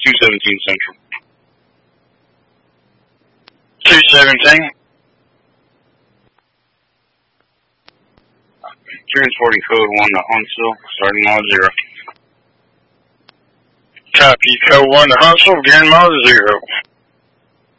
217 Central. 217. Transporting code 1 to Huntsville, starting mile 0. Copy, code 1 to Huntsville, beginning mile 0.